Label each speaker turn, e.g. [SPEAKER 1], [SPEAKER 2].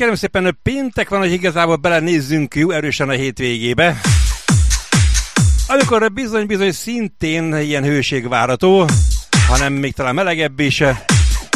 [SPEAKER 1] kérem szépen, péntek van, hogy igazából belenézzünk jó erősen a hétvégébe. Amikor bizony szintén ilyen hőség várható, hanem még talán melegebb is.